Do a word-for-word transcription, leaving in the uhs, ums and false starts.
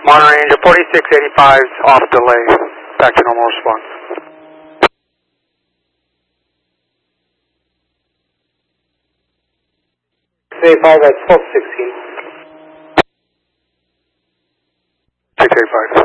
Monterey Ranger forty-six eighty-five off delay. Back to normal response. eighty-five at twelve sixteen. six eighty-five.